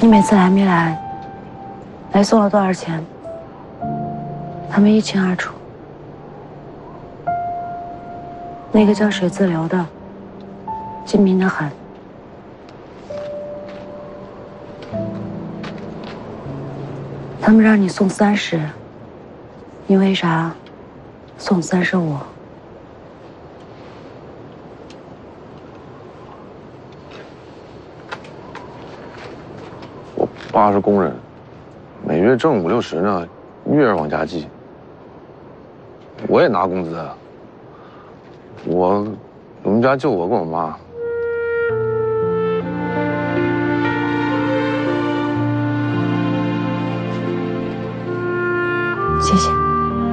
你每次来没来，来送了多少钱，他们一清二楚。那个叫水自流的，精明得很。他们让你送30，你为啥送35？ 我爸是工人，每月挣50、60呢，月儿往家寄。我也拿工资啊。我们家就我跟我妈。 谢谢。